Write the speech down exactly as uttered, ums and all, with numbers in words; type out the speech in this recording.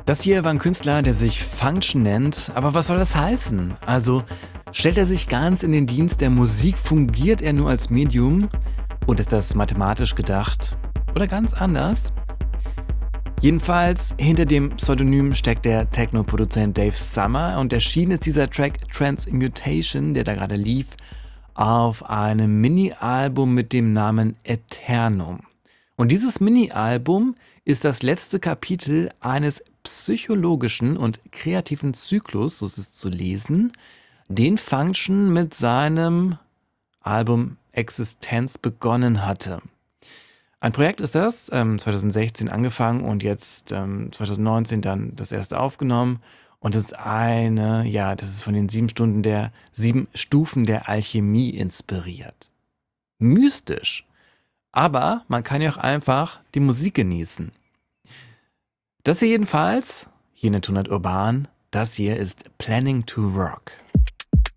Das hier war ein Künstler, der sich Function nennt, aber was soll das heißen? Also stellt er sich ganz in den Dienst der Musik, fungiert er nur als Medium und ist das mathematisch gedacht oder ganz anders? Jedenfalls hinter dem Pseudonym steckt der Techno-Produzent Dave Summer und erschienen ist dieser Track Transmutation, der da gerade lief, auf einem Mini-Album mit dem Namen Eternum. Und dieses Mini-Album ist das letzte Kapitel eines psychologischen und kreativen Zyklus, so ist es zu lesen, den Function mit seinem Album Existenz begonnen hatte. Ein Projekt ist das, ähm, zwanzig sechzehn angefangen und jetzt ähm, zwanzig neunzehn dann das erste aufgenommen. Und das ist eine, ja, das ist von den sieben Stunden der, sieben Stufen der Alchemie inspiriert. Mystisch. Aber man kann ja auch einfach die Musik genießen. Das hier jedenfalls, jene Tonart Urban, das hier ist Planning to Rock.